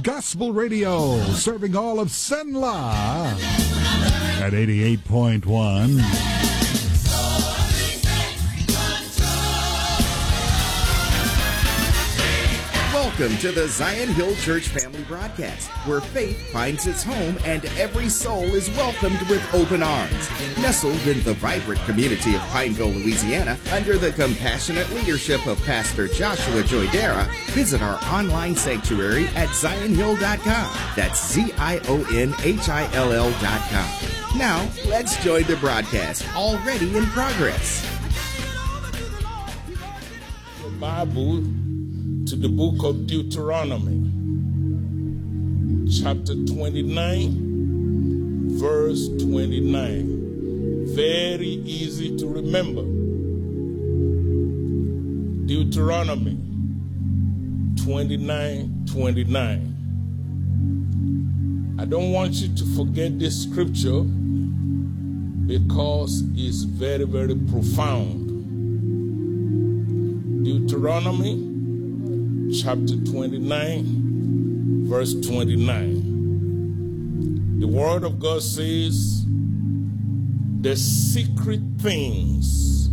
Gospel Radio, serving all of Senla at 88.1. Welcome to the Zion Hill Church Family Broadcast, where faith finds its home and every soul is welcomed with open arms. Nestled in the vibrant community of Pineville, Louisiana, under the compassionate leadership of Pastor Joshua Joydera, visit our online sanctuary at zionhill.com. That's ZIONHILL.com. Now, let's join the broadcast, already in progress. The Bible to the book of Deuteronomy, chapter 29, verse 29. Very easy to remember. Deuteronomy 29:29. I don't want you to forget this scripture because it's very, very profound. Deuteronomy chapter 29, verse 29. The word of God says, the secret things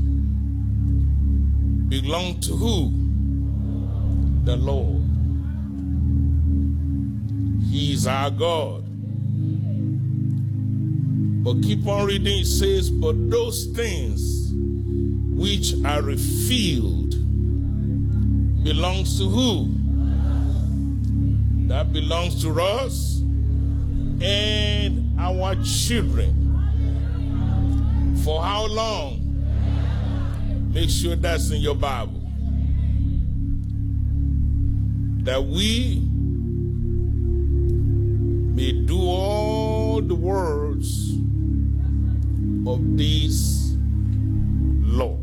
belong to who? The Lord. He is our God. But keep on reading, it says, but those things which are revealed belongs to who? That belongs to us and our children. For how long? Make sure that's in your Bible. That we may do all the words of this law.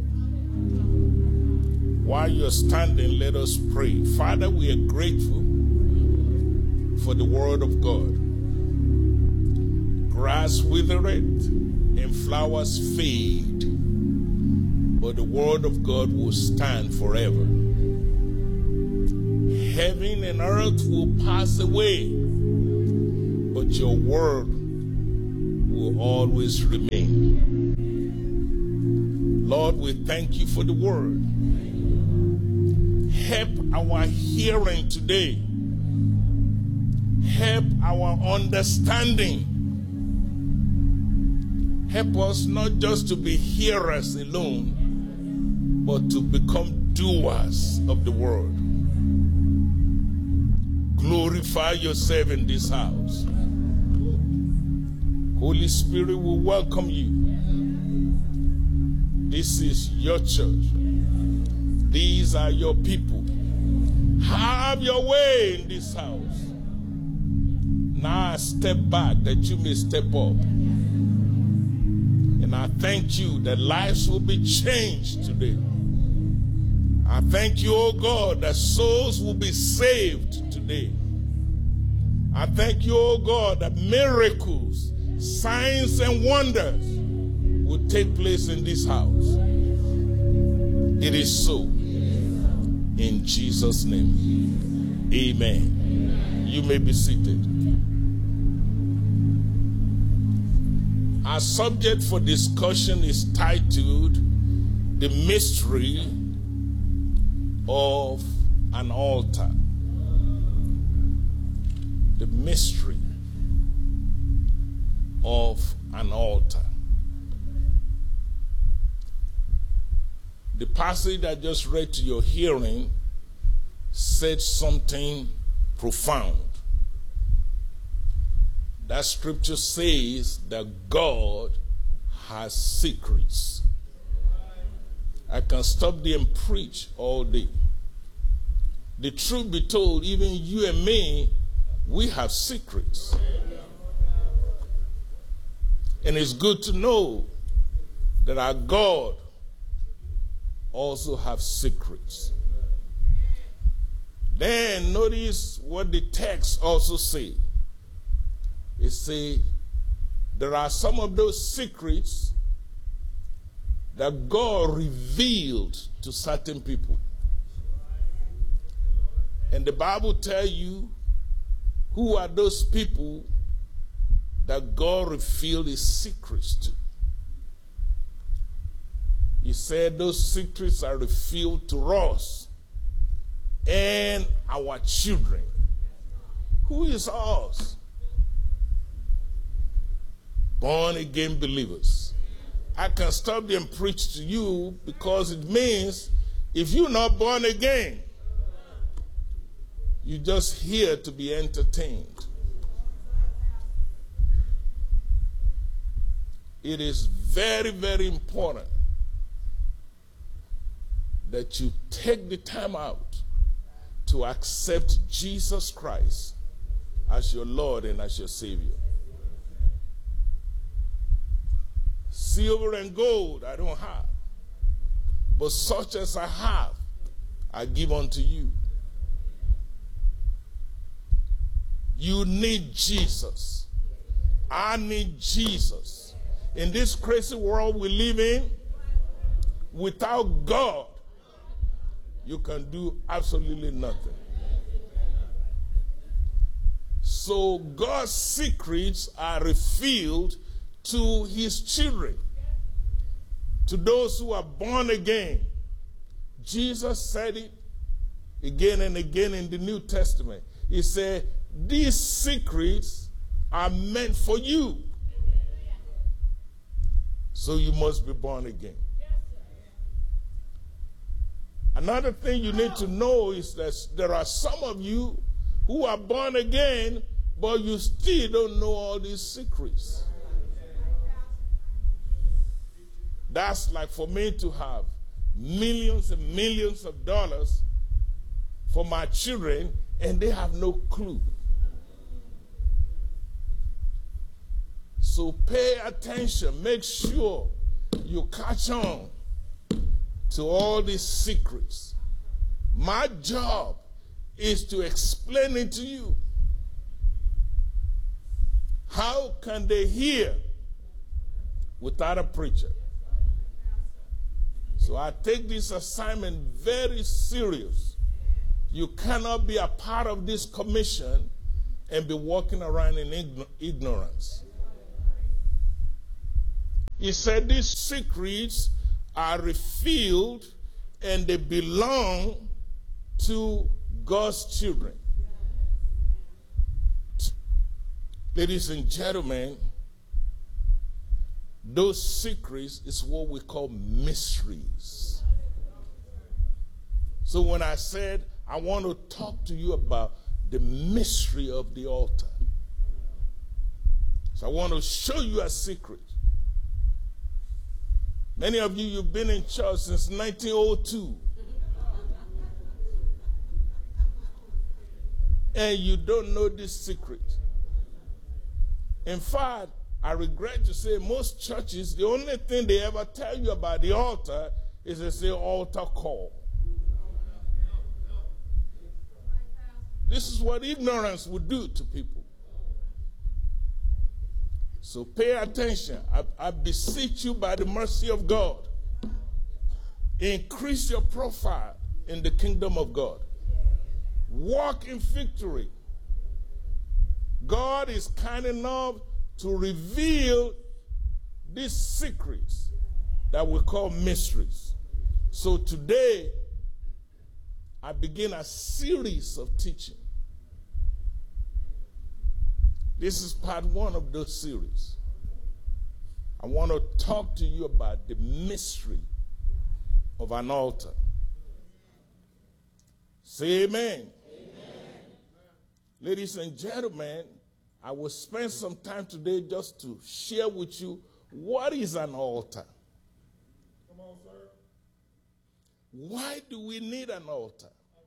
While you're standing, let us pray. Father, we are grateful for the word of God. Grass withereth and flowers fade, but the word of God will stand forever. Heaven and earth will pass away, but your word will always remain. Lord, we thank you for the word. Help our hearing today. Help our understanding. Help us not just to be hearers alone, but to become doers of the word. Glorify yourself in this house. Holy Spirit, we welcome you. This is your church. These are your people. Have your way in this house. Now I step back that you may step up. And I thank you that lives will be changed today. I thank you, oh God, that souls will be saved today. I thank you, oh God, that miracles, signs, and wonders will take place in this house. It is so. In Jesus' name. Amen. You may be seated. Our subject for discussion is titled, The Mystery of an Altar. The mystery of an altar. The passage I just read to your hearing said something profound. That scripture says that God has secrets. I can stop there and preach all day. The truth be told, even you and me, we have secrets. And it's good to know that our God also have secrets. Then notice what the text also say. It say there are some of those secrets that God revealed to certain people. And the Bible tells you Who are those people that God revealed his secrets to? He said those secrets are revealed to us and our children. Who is us? Born again believers. I can stop there and preach to you because it means if you're not born again, you're just here to be entertained. It is very, very important that you take the time out to accept Jesus Christ as your Lord and as your Savior. Silver and gold I don't have, but such as I have, I give unto you. You need Jesus. I need Jesus. In this crazy world we live in, without God, you can do absolutely nothing. So God's secrets are revealed to his children, to those who are born again. Jesus said it again and again in the New Testament. He said, these secrets are meant for you. So you must be born again. Another thing you need to know is that there are some of you who are born again, but you still don't know all these secrets. That's like for me to have millions and millions of dollars for my children, and they have no clue. So pay attention. Make sure you catch on to all these secrets. My job is to explain it to you. How can they hear without a preacher? So I take this assignment very serious. You cannot be a part of this commission and be walking around in ignorance. He said these secrets are revealed and they belong to God's children. Ladies and gentlemen, those secrets is what we call mysteries. So when I said I want to talk to you about the mystery of the altar, so I want to show you a secret. Many of you, you've been in church since 1902. And you don't know this secret. In fact, I regret to say most churches, the only thing they ever tell you about the altar is they say altar call. This is what ignorance would do to people. So pay attention. I beseech you by the mercy of God. Increase your profile in the kingdom of God. Walk in victory. God is kind enough to reveal these secrets that we call mysteries. So today, I begin a series of teaching. This is part one of the series. I want to talk to you about the mystery of an altar. Say amen. Ladies and gentlemen, I will spend some time today just to share with you what is an altar. Come on, sir. Why do we need an altar?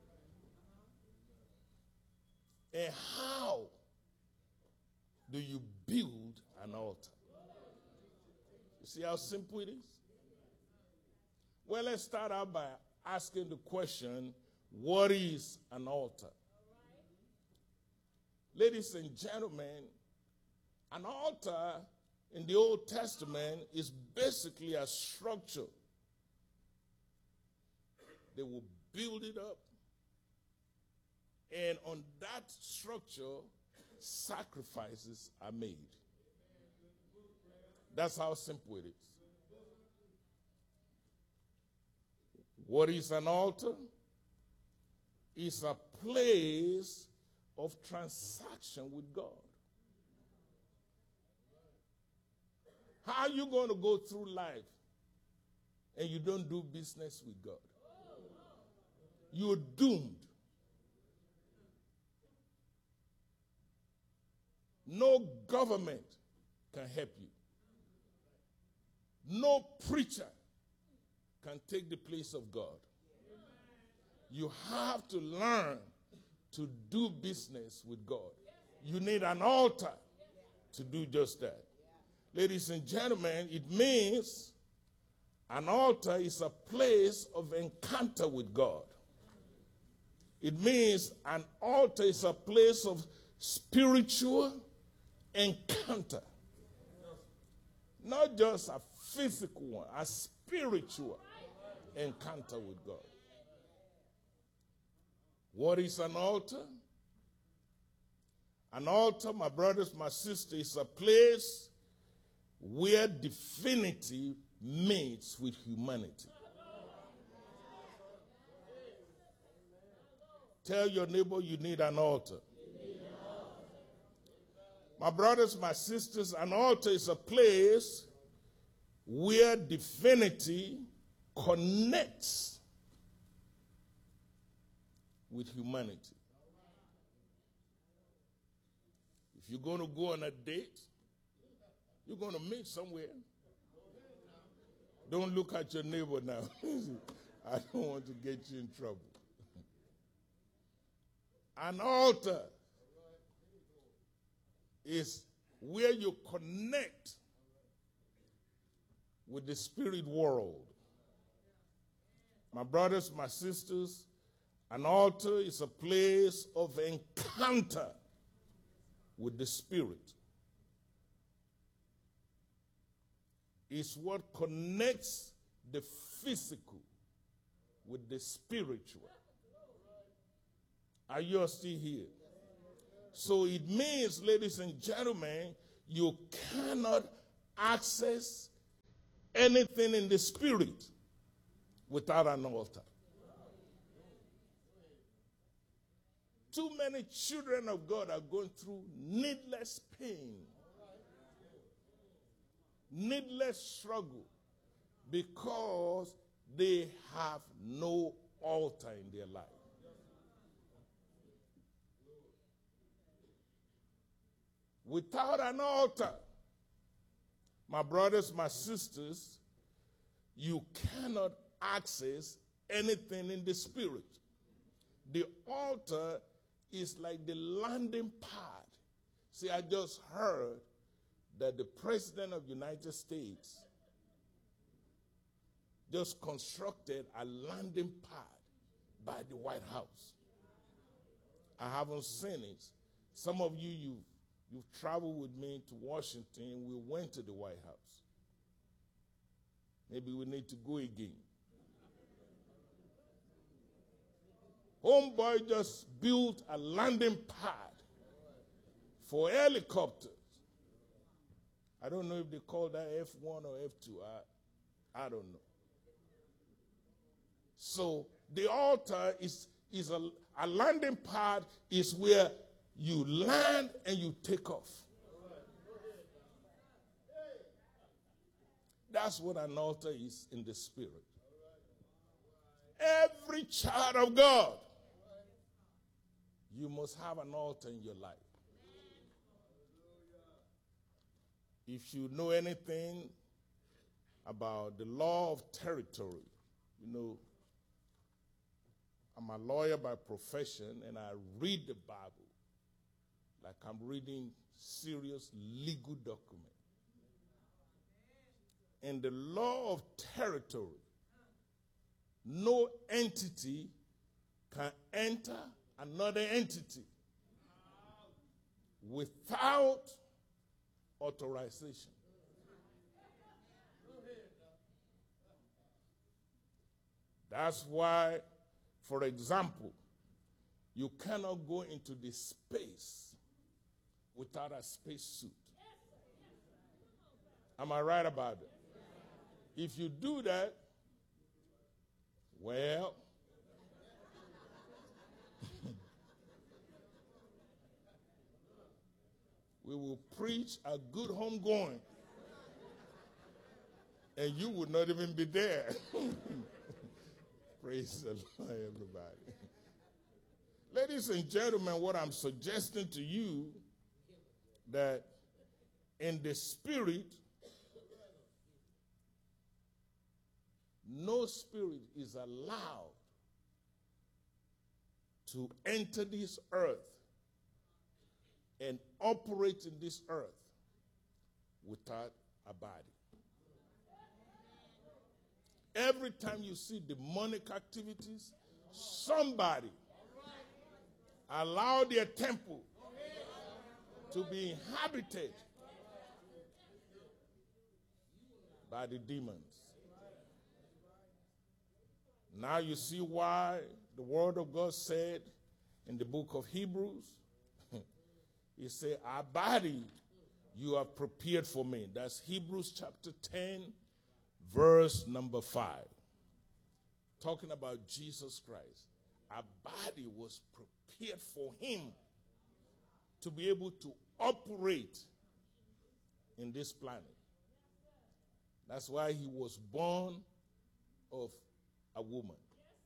And how do you build an altar? You see how simple it is? Well, let's start out by asking the question, what is an altar? Ladies and gentlemen, an altar in the Old Testament is basically a structure. They will build it up, and on that structure, sacrifices are made. That's how simple it is. What is an altar? It's a place of transaction with God. How are you going to go through life and you don't do business with God? You're doomed. No government can help you. No preacher can take the place of God. You have to learn to do business with God. You need an altar to do just that. Ladies and gentlemen, it means an altar is a place of encounter with God. It means an altar is a place of spiritual encounter. Not just a physical one, a spiritual encounter with God. What is an altar? An altar, my brothers, my sisters, is a place where divinity meets with humanity. Tell your neighbor you need an altar. My brothers, my sisters, an altar is a place where divinity connects with humanity. If you're going to go on a date, you're going to meet somewhere. Don't look at your neighbor now. I don't want to get you in trouble. An altar is where you connect with the spirit world. My brothers, my sisters, an altar is a place of encounter with the spirit. It's what connects the physical with the spiritual. Are you still here? So it means, ladies and gentlemen, you cannot access anything in the spirit without an altar. Too many children of God are going through needless pain, needless struggle, because they have no altar in their life. Without an altar, my brothers, my sisters, you cannot access anything in the spirit. The altar is like the landing pad. See, I just heard that the President of the United States just constructed a landing pad by the White House. I haven't seen it. Some of you, you've traveled with me to Washington. We went to the White House. Maybe we need to go again. Homeboy just built a landing pad for helicopters. I don't know if they call that F1 or F2. I don't know. So the altar is a landing pad is where you land and you take off. That's what an altar is in the spirit. Every child of God, you must have an altar in your life. If you know anything about the law of territory, you know, I'm a lawyer by profession and I read the Bible like I'm reading serious legal document. In the law of territory, no entity can enter another entity without authorization. That's why, for example, you cannot go into the space without a spacesuit. Am I right about it? If you do that, well, we will preach a good homegoing, and you would not even be there. Praise the Lord, everybody. Ladies and gentlemen, what I'm suggesting to you, that in the spirit, no spirit is allowed to enter this earth and operate in this earth without a body. Every time you see demonic activities, somebody allow their temple to be inhabited by the demons. Now you see why the word of God said in the book of Hebrews, he said, our body you have prepared for me. That's Hebrews chapter 10, verse number 5. Talking about Jesus Christ. Our body was prepared for him to be able to operate in this planet. That's why he was born of a woman.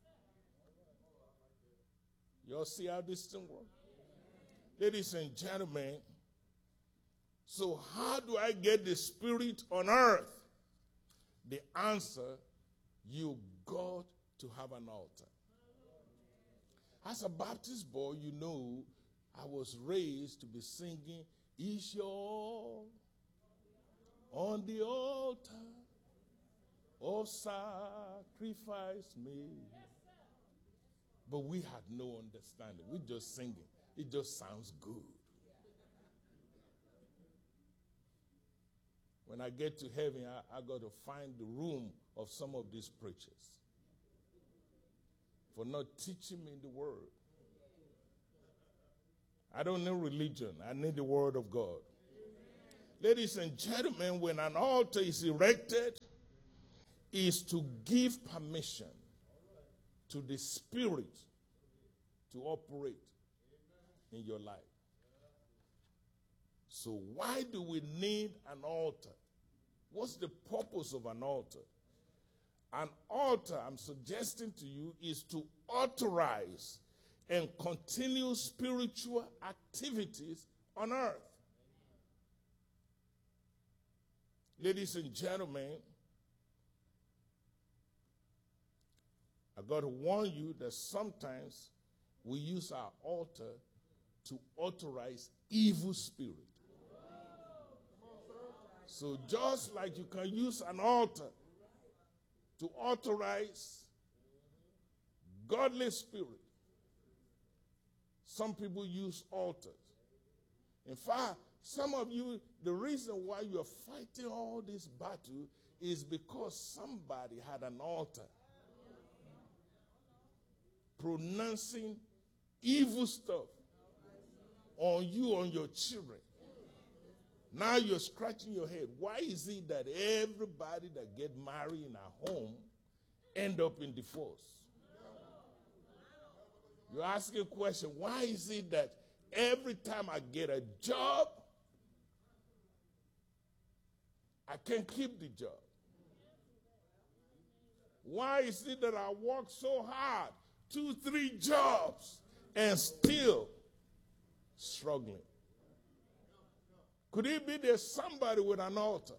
You all see how this thing works? Ladies and gentlemen, so how do I get the spirit on earth? The answer, you got to have an altar. As a Baptist boy, you know, I was raised to be singing, "Is your all on the altar, oh sacrifice me." But we had no understanding. We just singing. It just sounds good. When I get to heaven, I got to find the room of some of these preachers for not teaching me the word. I don't need religion. I need the word of God. Ladies and gentlemen, when an altar is erected, is to give permission to the Spirit to operate in your life. So why do we need an altar? What's the purpose of an altar? An altar, I'm suggesting to you, is to authorize and continue spiritual activities on earth. Ladies and gentlemen, I got to warn you that sometimes we use our altar to authorize evil spirit. So just like you can use an altar to authorize godly spirit, some people use altars. In fact, some of you, the reason why you are fighting all this battle is because somebody had an altar pronouncing evil stuff on you, on your children. Now you're scratching your head. Why is it that everybody that get married in our home end up in divorce? You're asking a question, why is it that every time I get a job, I can't keep the job? Why is it that I work so hard, 2, 3 jobs, and still struggling? Could it be there's somebody with an altar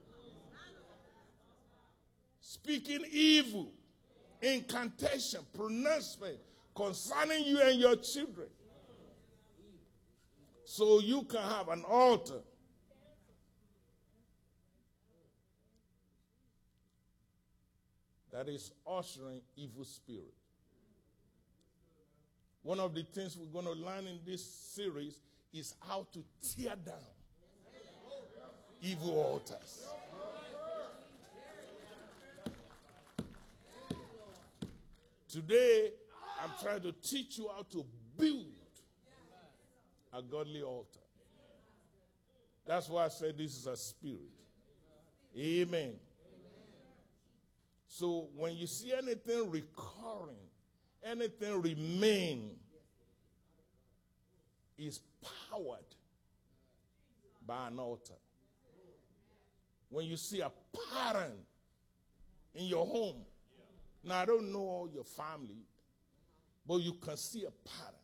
speaking evil, incantation, pronouncement concerning you and your children, so you can have an altar that is ushering evil spirit? One of the things we're going to learn in this series is how to tear down evil altars. Today, I'm trying to teach you how to build a godly altar. That's why I said this is a spirit. Amen. So when you see anything recurring, anything remain, is powered by an altar. When you see a pattern in your home, now I don't know all your family, but you can see a pattern.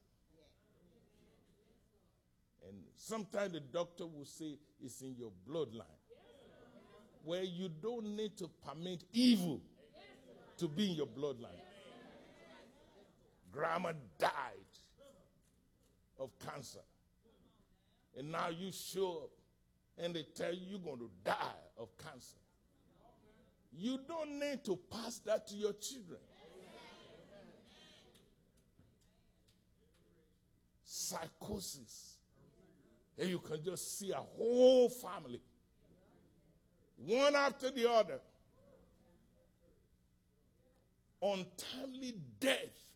And sometimes the doctor will say it's in your bloodline, where you don't need to permit evil to be in your bloodline. Grandma died of cancer, and now you show up and they tell you you're going to die of cancer. You don't need to pass that to your children. Psychosis. And you can just see a whole family, one after the other. Untimely death.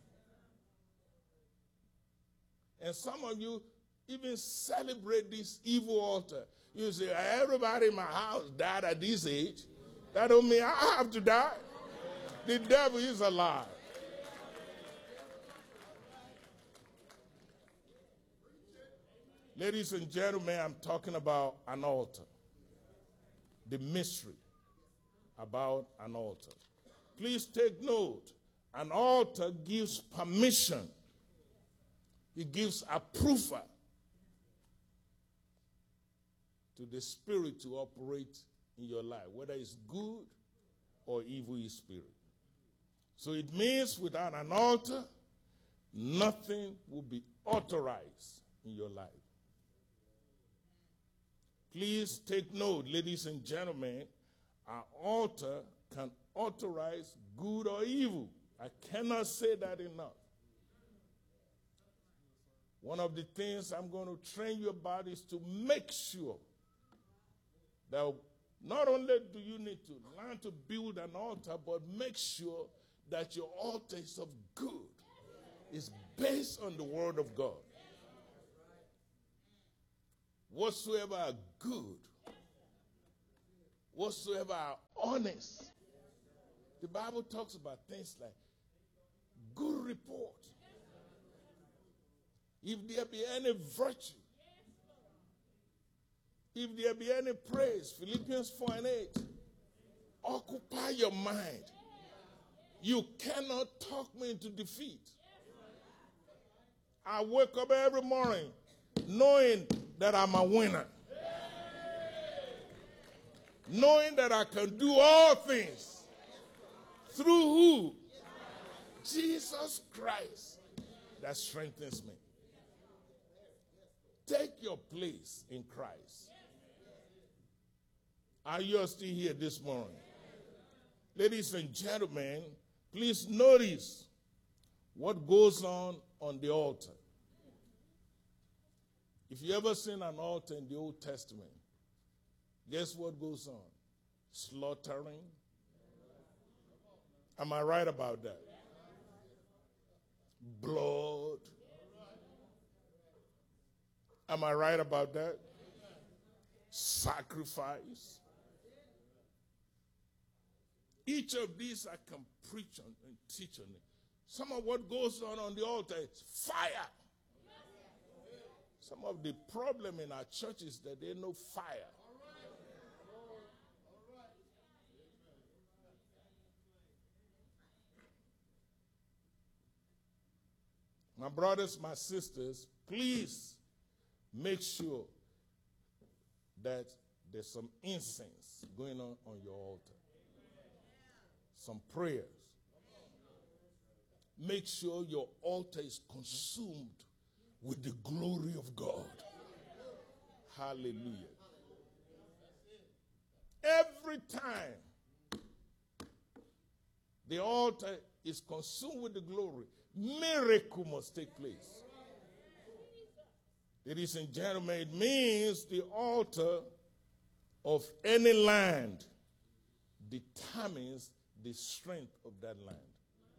And some of you even celebrate this evil altar. You say, everybody in my house died at this age. That don't mean I have to die. The devil is alive. Ladies and gentlemen, I'm talking about an altar. The mystery about an altar. Please take note. An altar gives permission. It gives approval to the spirit to operate in your life, whether it's good or evil spirit. So it means without an altar, nothing will be authorized in your life. Please take note, ladies and gentlemen, our altar can authorize good or evil. I cannot say that enough. One of the things I'm going to train you about is to make sure that not only do you need to learn to build an altar, but make sure that your altar is of good. It's based on the Word of God. Whatsoever are good, whatsoever are honest. The Bible talks about things like good report. If there be any virtue, if there be any praise, Philippians 4:8, occupy your mind. You cannot talk me into defeat. I wake up every morning knowing that I'm a winner. Knowing that I can do all things through who? Jesus Christ, that strengthens me. Take your place in Christ. Are you still here this morning? Ladies and gentlemen, please notice what goes on the altar. If you ever seen an altar in the Old Testament, guess what goes on? Slaughtering. Am I right about that? Blood. Am I right about that? Sacrifice. Each of these I can preach on and teach on it. Some of what goes on the altar is fire. Some of the problem in our church is that there's no fire. My brothers, my sisters, please make sure that there's some incense going on your altar. Some prayers. Make sure your altar is consumed with the glory of God. Hallelujah. Every time the altar is consumed with the glory, miracle must take place. Ladies and gentlemen, it means the altar of any land determines the strength of that land.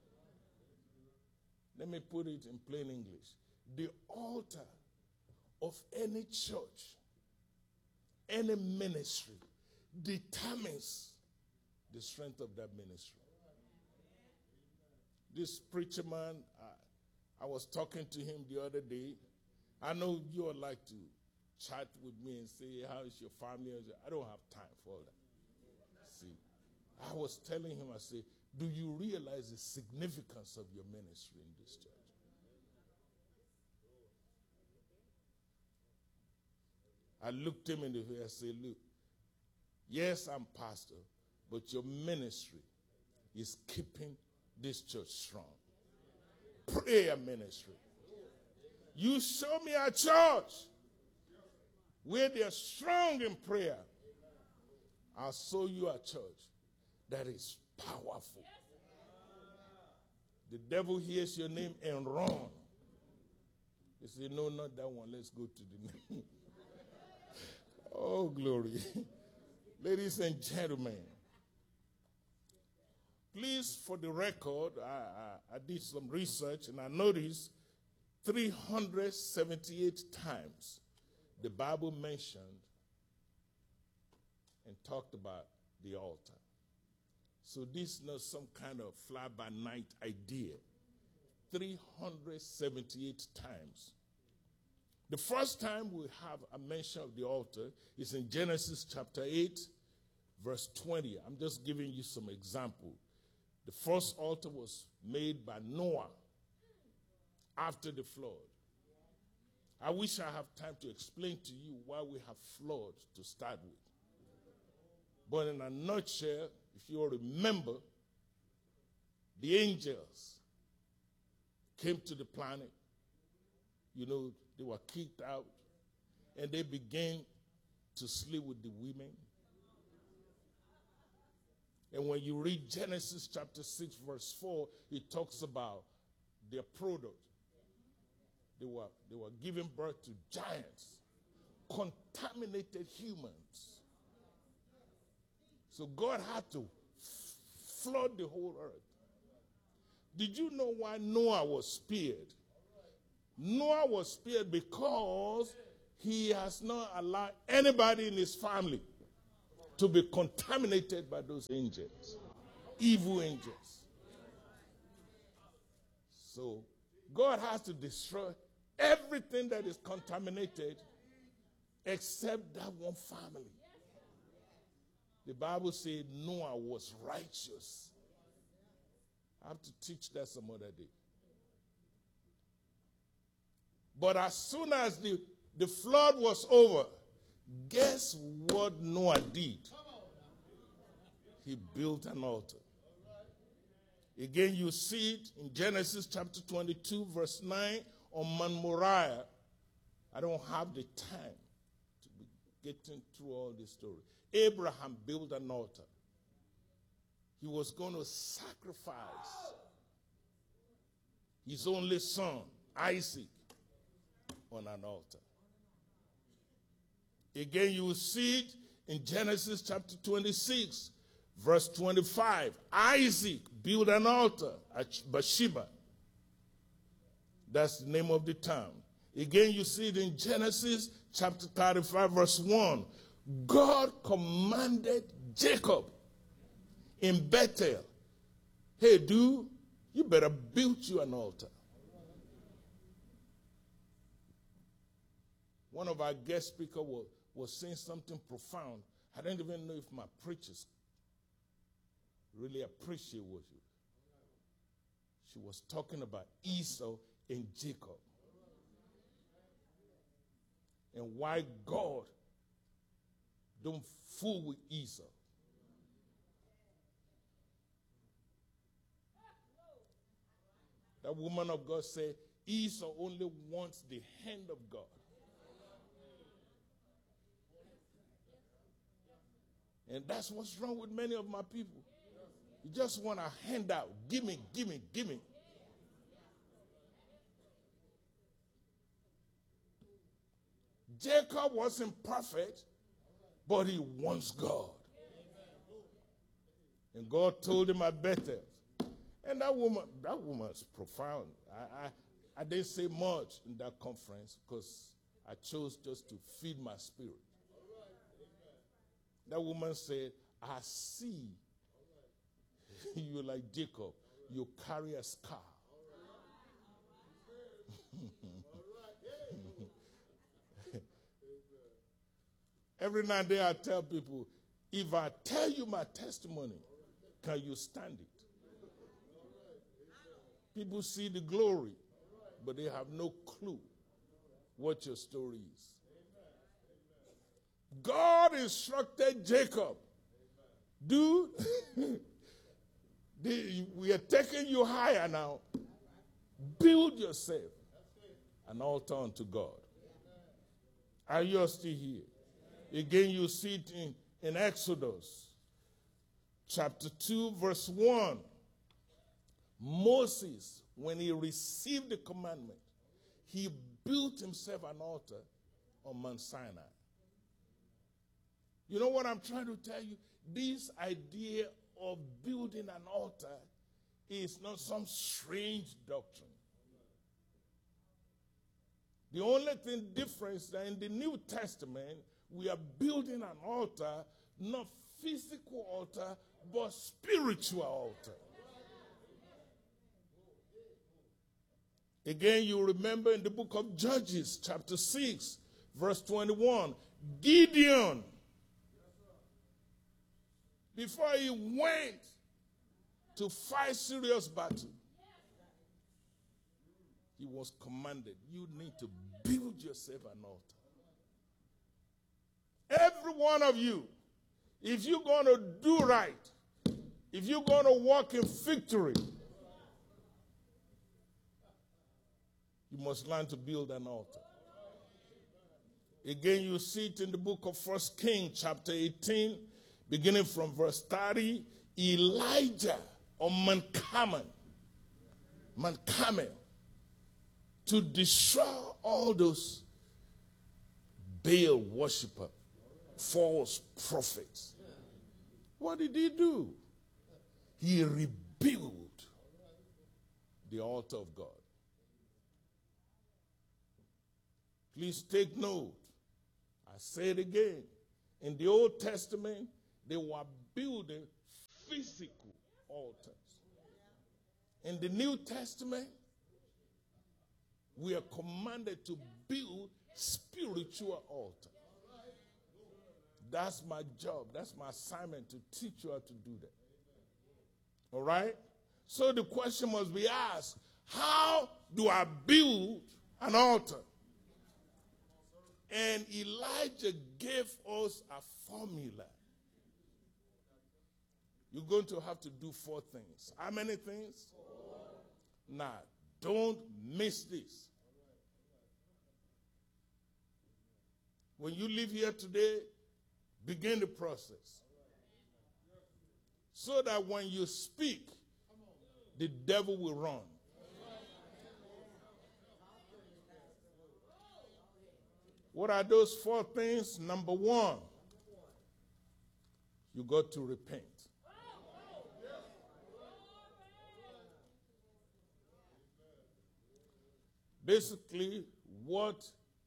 Let me put it in plain English. The altar of any church any ministry determines the strength of that ministry. This preacher man, I was talking to him the other day. I know you would like to chat with me and say, how is your family? I don't have time for all that. See, I was telling him, I said, do you realize the significance of your ministry in this church? I looked him in the face and said, look, yes, I'm pastor, but your ministry is keeping this church strong. Prayer ministry. You show me a church where they're strong in prayer. I'll show you a church that is powerful. The devil hears your name and run. He said, no, not that one. Let's go to the name. Oh, glory. Ladies and gentlemen, please, for the record, I did some research and I noticed 378 times the Bible mentioned and talked about the altar. So this is not some kind of fly-by-night idea. 378 times. The first time we have a mention of the altar is in Genesis chapter 8, verse 20. I'm just giving you some example. The first altar was made by Noah after the flood. I wish I have time to explain to you why we have flood to start with. But in a nutshell, if you remember, the angels came to the planet. You know, they were kicked out, and they began to sleep with the women. And when you read Genesis chapter 6, verse 4, it talks about their product. They were giving birth to giants, contaminated humans. So God had to flood the whole earth. Did you know why Noah was spared? Noah was spared because he has not allowed anybody in his family to be contaminated by those angels, evil angels. So God has to destroy everything that is contaminated except that one family. The Bible said Noah was righteous. I have to teach that some other day. But as soon as the flood was over, guess what Noah did? He built an altar. Again, you see it in Genesis chapter 22, verse 9, on Mount Moriah. I don't have the time to be getting through all this story. Abraham built an altar. He was going to sacrifice his only son, Isaac, on an altar. Again, you will see it in Genesis chapter 26, verse 25. Isaac built an altar at Beersheba. That's the name of the town. Again, you see it in Genesis chapter 35, verse 1. God commanded Jacob in Bethel, hey, dude, you better build you an altar. One of our guest speakers was saying something profound. I don't even know if my preachers really appreciate what she was talking about Esau and Jacob. And why God don't fool with Esau. That woman of God said Esau only wants the hand of God. And that's what's wrong with many of my people. You just want a handout. Give me, give me, give me. Jacob wasn't perfect, but he wants God. And God told him, I better. And that woman's profound. I didn't say much in that conference because I chose just to feed my spirit. That woman said, I see you like Jacob. You carry a scar. Every now and then I tell people, if I tell you my testimony, can you stand it? People see the glory, but they have no clue what your story is. God instructed Jacob, dude, we are taking you higher now. Build yourself an altar unto God. Are you still here? Again, you see it in Exodus chapter 2, verse 1. Moses, when he received the commandment, he built himself an altar on Mount Sinai. You know what I'm trying to tell you? This idea of building an altar is not some strange doctrine. The only thing different is that in the New Testament, we are building an altar, not physical altar, but spiritual altar. Again, you remember in the book of Judges, chapter 6, verse 21, Gideon, before he went to fight serious battle, he was commanded, you need to build yourself an altar. Every one of you, if you're going to do right, if you're going to walk in victory, you must learn to build an altar. Again, you see it in the book of 1 Kings, chapter 18, beginning from verse 30. Elijah on Mount Carmel, to destroy all those Baal worshippers, false prophets. What did he do? He rebuilt the altar of God. Please take note. I say it again. In the Old Testament, they were building physical altars. In the New Testament, we are commanded to build spiritual altars. That's my job. That's my assignment, to teach you how to do that. All right? So the question must be asked, how do I build an altar? And Elijah gave us a formula. You're going to have to do 4 things. How many things? 4. Now, don't miss this. When you leave here today, begin the process. So that when you speak, the devil will run. What are those 4 things? Number 1, you got to repent. Basically, what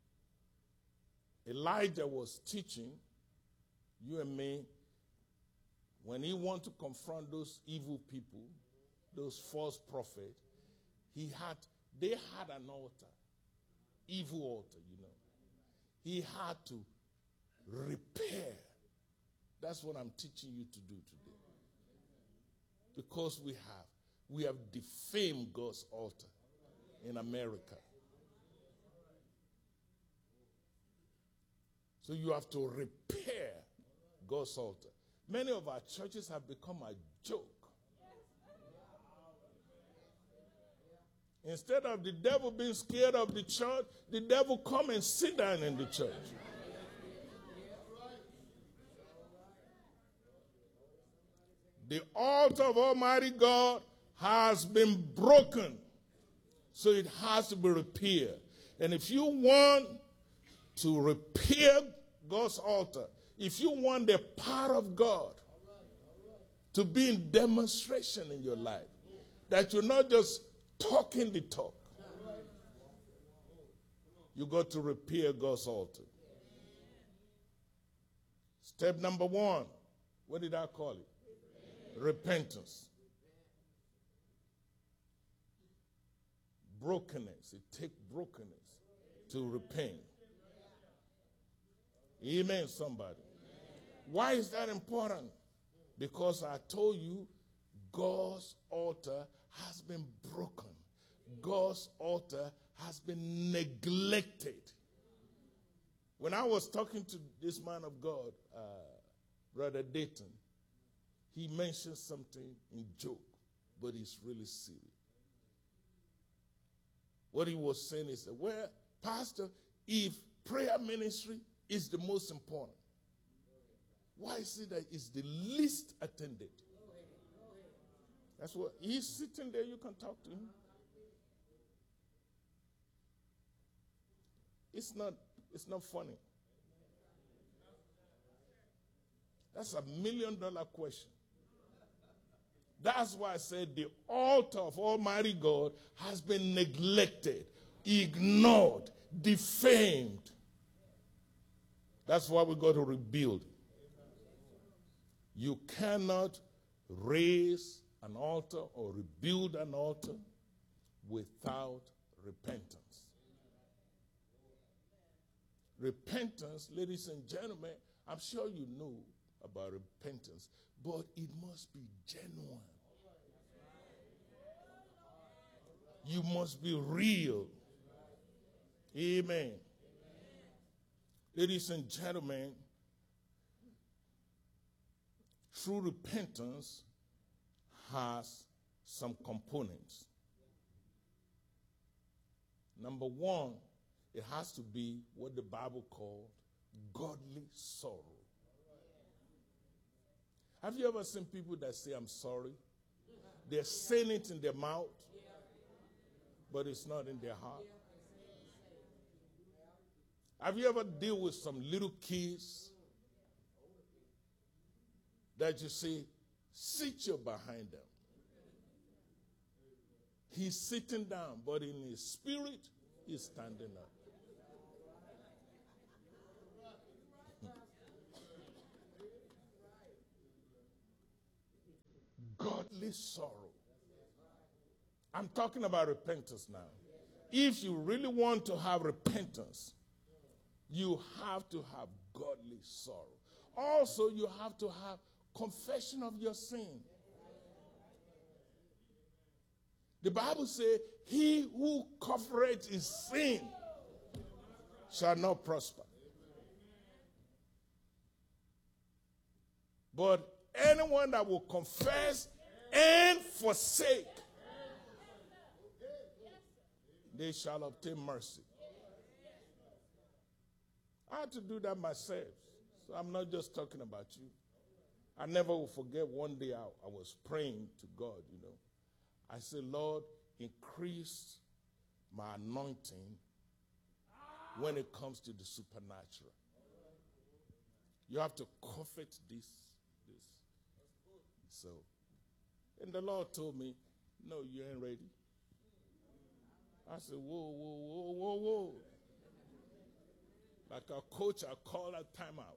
Elijah was teaching you and me, when he wanted to confront those evil people, those false prophets, they had an altar, evil altar, you know. He had to repair. That's what I'm teaching you to do today. Because we have defamed God's altar in America. So you have to repair God's altar. Many of our churches have become a joke. Instead of the devil being scared of the church, the devil come and sit down in the church. The altar of Almighty God has been broken, so it has to be repaired. And if you want to repair God's altar, if you want the power of God to be in demonstration in your life, that you're not just talking the talk, you got to repair God's altar. Step number 1, what did I call it? Repentance. Brokenness. It takes brokenness to repent. Amen, somebody. Why is that important? Because I told you God's altar has been broken. God's altar has been neglected. When I was talking to this man of God, Brother Dayton, he mentioned something in joke, but it's really serious. What he was saying is, well, Pastor, if prayer ministry is the most important, why is it that it's the least attended? That's what he's sitting there. You can talk to him. It's not funny. That's $1 million question. That's why I said the altar of Almighty God has been neglected, ignored, defamed. That's why we got to rebuild. You cannot raise an altar or rebuild an altar without repentance. Repentance, ladies and gentlemen, I'm sure you know about repentance, but it must be genuine. You must be real. Amen. Ladies and gentlemen, true repentance has some components. Number 1, it has to be what the Bible called godly sorrow. Have you ever seen people that say, I'm sorry? They're saying it in their mouth, but it's not in their heart. Have you ever dealt with some little kids that you say, sit your behind them? He's sitting down, but in his spirit, he's standing up. Godly sorrow. I'm talking about repentance now. If you really want to have repentance, you have to have godly sorrow. Also, you have to have confession of your sin. The Bible says, he who covereth his sin shall not prosper. But anyone that will confess and forsake, they shall obtain mercy. I had to do that myself. So I'm not just talking about you. I never will forget one day I was praying to God, I said, Lord, increase my anointing when it comes to the supernatural. You have to covet this. So, and the Lord told me, no, you ain't ready. I said, whoa. Like a coach, I call a timeout.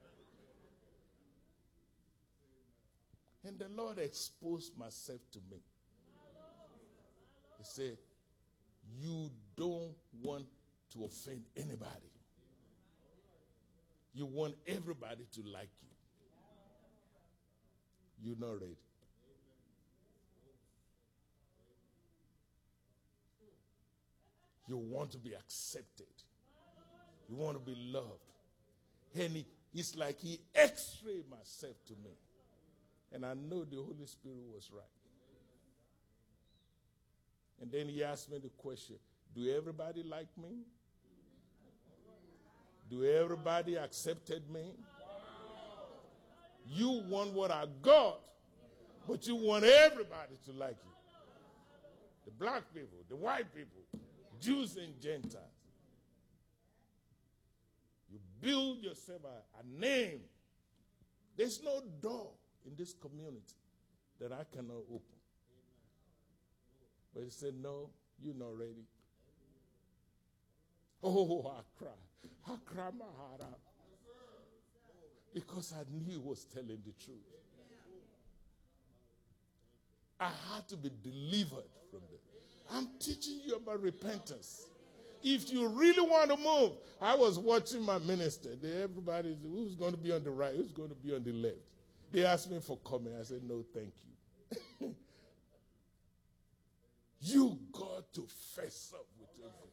And the Lord exposed myself to me. He said, you don't want to offend anybody. You want everybody to like you. You're not ready. You want to be accepted. You want to be loved. And it's like he x-rayed myself to me. And I know the Holy Spirit was right. And then he asked me the question, do everybody like me? Do everybody accepted me? You want what I got, but you want everybody to like you. The black people, the white people, Jews and Gentiles. You build yourself a name. There's no door in this community that I cannot open. But he said, no, you're not ready. Oh, I cried. I cried my heart out. because I knew he was telling the truth. I had to be delivered from that. I'm teaching you about repentance. If you really want to move, I was watching my minister. Everybody, who's going to be on the right? Who's going to be on the left? They asked me for comment. I said, no, thank you. You got to fess up with everything.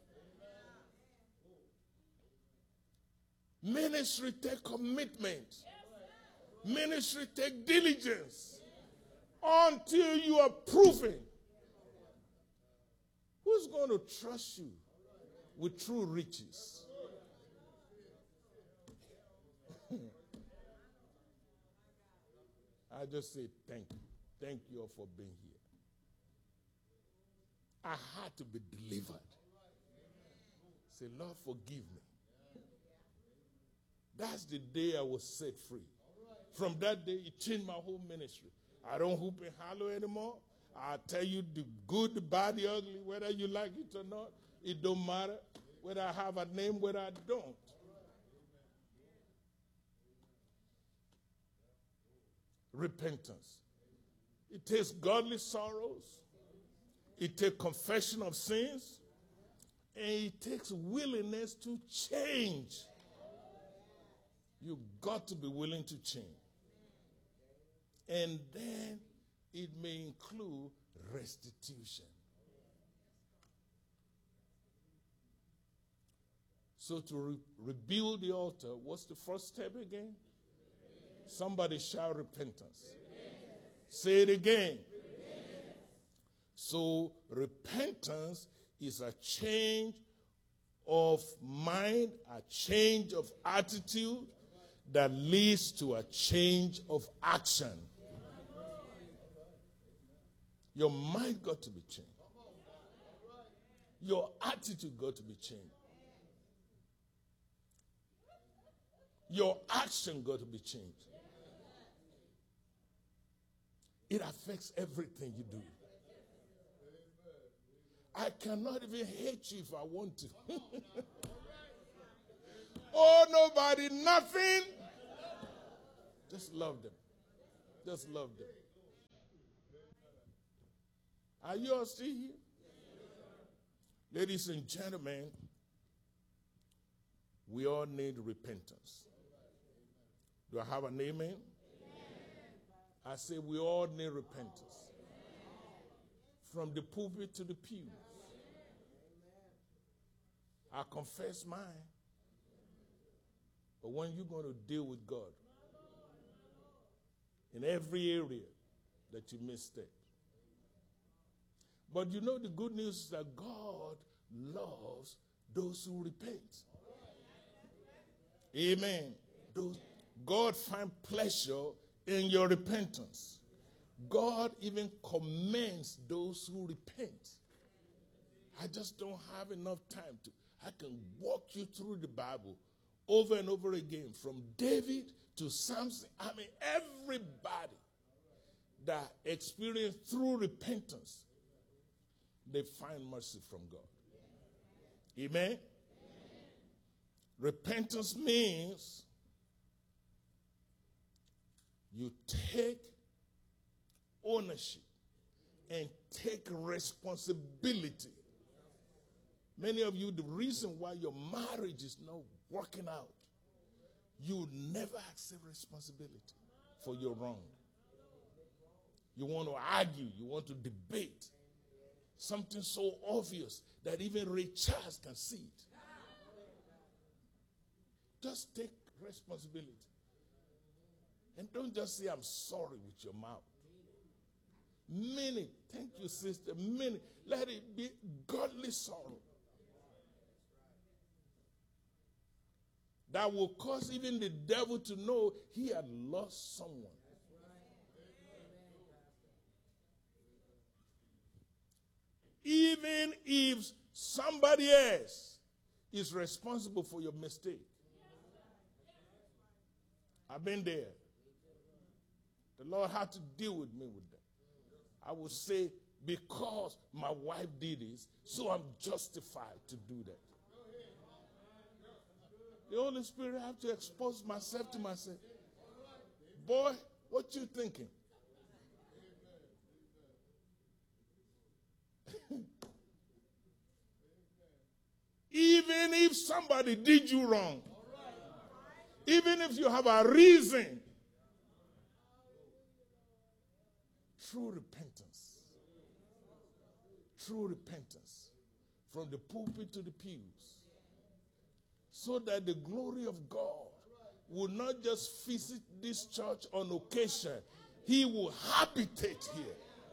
Ministry take commitment. Ministry take diligence. Until you are proven. Who's going to trust you with true riches? I just say thank you. Thank you all for being here. I had to be delivered. Say, Lord, forgive me. That's the day I was set free. From that day, it changed my whole ministry. I don't hoop and holler anymore. I tell you the good, the bad, the ugly, whether you like it or not. It don't matter whether I have a name, whether I don't. Repentance. It takes godly sorrows. It takes confession of sins. And it takes willingness to change. You've got to be willing to change. And then it may include restitution. So to rebuild the altar, what's the first step again? Somebody shout repentance. Say it again. So repentance is a change of mind, a change of attitude that leads to a change of action. Your mind got to be changed. Your attitude got to be changed. Your action got to be changed. It affects everything you do. I cannot even hate you if I want to. Oh, nobody, nothing. Just love them. Just love them. Are you all still here? Ladies and gentlemen, we all need repentance. Do I have an amen? Amen. I say we all need repentance. From the pulpit to the pews. I confess mine. But when you're going to deal with God in every area that you misstep. But you know the good news is that God loves those who repent. Amen. God finds pleasure in your repentance. God even commends those who repent. I just don't have enough time to. I can walk you through the Bible over and over again, from David to Samson. I mean, everybody that experienced through repentance, they find mercy from God. Amen? Amen. Repentance means you take ownership and take responsibility. Many of you, the reason why your marriage is not working out, you never accept responsibility for your wrong. You want to argue, you want to debate. Something so obvious that even Ray Charles can see it. Just take responsibility. And don't just say, I'm sorry with your mouth. Mean it. Thank you, sister. Mean it. Let it be godly sorrow. That will cause even the devil to know he had lost someone. Even if somebody else is responsible for your mistake. I've been there. The Lord had to deal with me with that. I would say, because my wife did this, so I'm justified to do that. The Holy Spirit, I have to expose myself to myself. Boy, what you thinking? Even if somebody did you wrong, even if you have a reason, true repentance from the pulpit to the pews, so that the glory of God will not just visit this church on occasion, he will habitate here.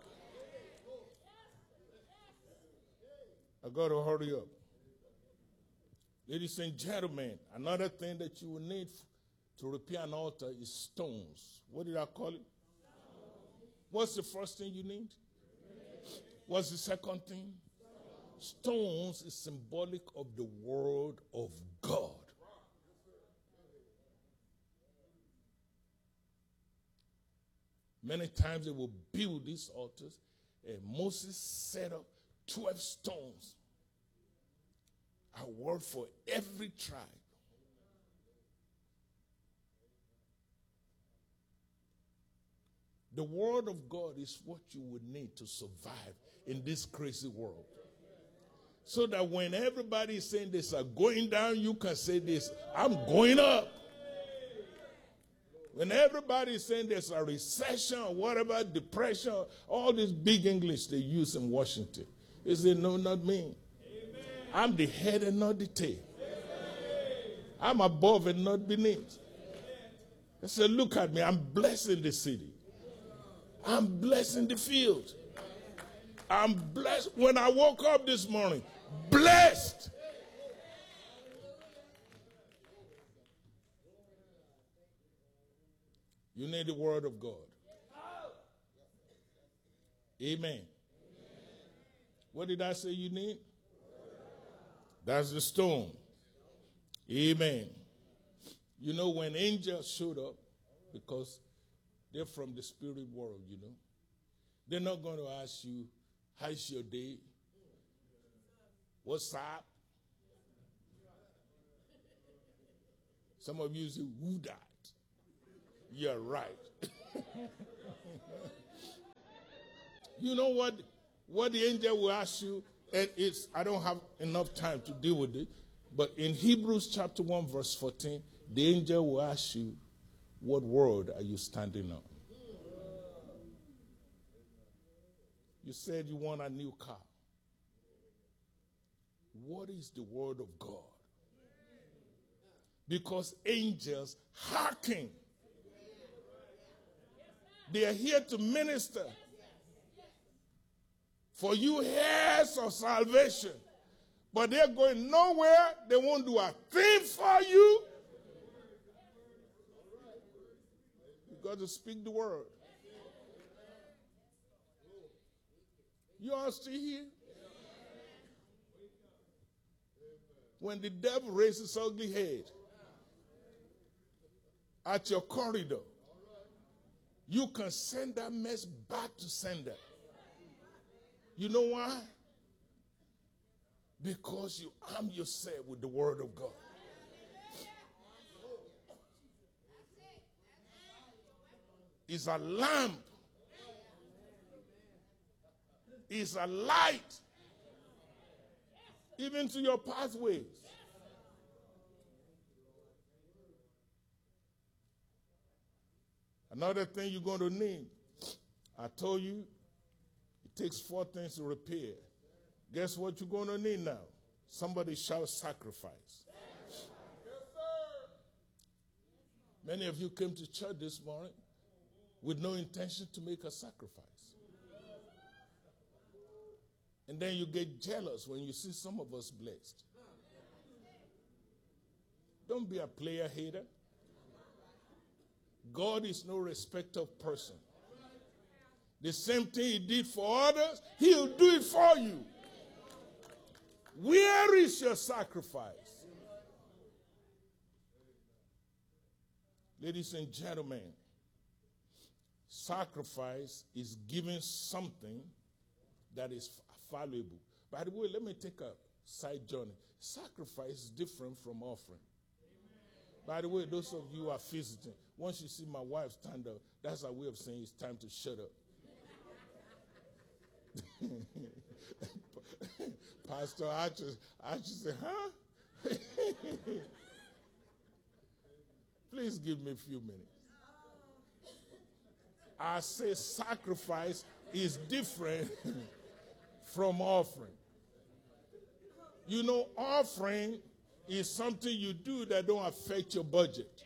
I got to hurry up. Ladies and gentlemen, another thing that you will need to repair an altar is stones. What did I call it? What's the first thing you need? What's the second thing? Stones is symbolic of the word of God. Many times they will build these altars, and Moses set up 12 stones, a word for every tribe. The word of God is what you would need to survive in this crazy world. So that when everybody is saying this are going down, you can say this, I'm going up. When everybody is saying there's a recession or whatever, depression, all this big English they use in Washington, they say, no, not me. Amen. I'm the head and not the tail. Amen. I'm above and not beneath. They say, look at me, I'm blessing the city. I'm blessing the field. I'm blessed. When I woke up this morning, blessed. You need the word of God. Amen. What did I say you need? That's the stone. Amen. You know, when angels showed up, because they're from the spirit world, you know, they're not going to ask you, how's your day? What's up? Some of you say, who died? You're right. You know what the angel will ask you, and I don't have enough time to deal with it, but in Hebrews chapter 1 verse 14, the angel will ask you, what word are you standing on? You said you want a new car. What is the word of God? Because angels hearken. They are here to minister for you heirs of salvation. But they're going nowhere. They won't do a thing for you. You got to speak the word. You all still here? When the devil raises his ugly head at your corridor, you can send that mess back to sender. You know why? Because you arm yourself with the word of God. It's a lamp. It's a light. Even to your pathways. Another thing you're going to need, I told you, it takes 4 things to repair. Guess what you're going to need now? Somebody shout sacrifice. Yes, sir. Many of you came to church this morning with no intention to make a sacrifice. And then you get jealous when you see some of us blessed. Don't be a player hater. God is no respecter of person. The same thing he did for others, he'll do it for you. Where is your sacrifice? Ladies and gentlemen, sacrifice is giving something that is valuable. By the way, let me take a side journey. Sacrifice is different from offering. By the way, those of you who are visiting, once you see my wife stand up, that's our way of saying it's time to shut up. Pastor Archie said, huh? Please give me a few minutes. I say sacrifice is different from offering. You know, offering is something you do that don't affect your budget.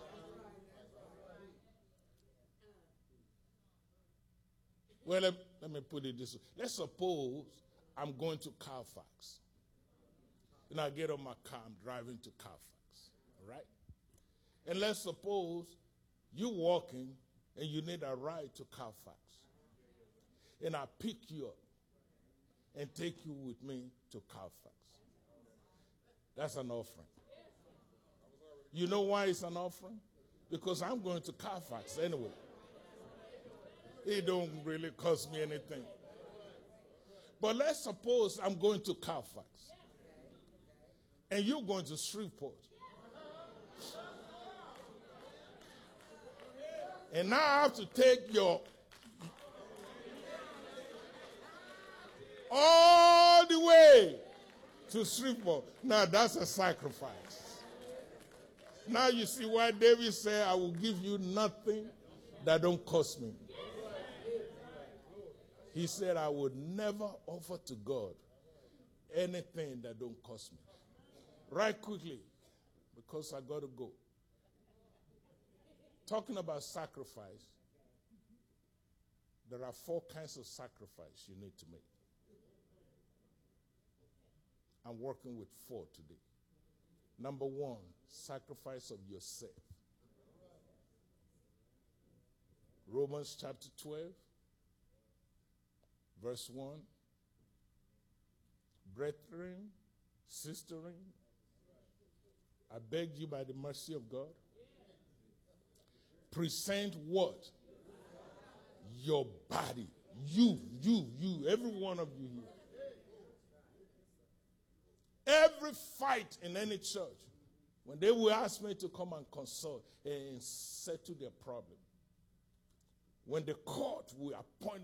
Well, let me put it this way. Let's suppose I'm going to Carfax. And I get on my car, I'm driving to Carfax. All right? And let's suppose you're walking and you need a ride to Carfax. And I pick you up and take you with me to Carfax. That's an offering. You know why it's an offering? Because I'm going to Carfax anyway. It don't really cost me anything. But let's suppose I'm going to Carfax and you're going to Shreveport. And now I have to take your all the way to Shreveport. Now that's a sacrifice. Now you see why David said, I will give you nothing that don't cost me. He said, I would never offer to God anything that don't cost me. Right quickly, because I got to go. Talking about sacrifice, there are 4 kinds of sacrifice you need to make. I'm working with 4 today. Number 1, sacrifice of yourself. Romans chapter 12, verse 1. Brethren, sisterin, I beg you by the mercy of God, present what? Your body. You, every one of you here. Every fight in any church, when they will ask me to come and consult and settle their problem, when the court will appoint